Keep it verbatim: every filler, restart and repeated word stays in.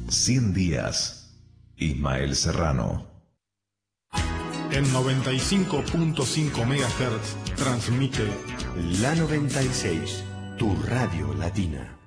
cien días. Ismael Serrano. En noventa y cinco punto cinco megahertz transmite La noventa y seis, tu radio latina.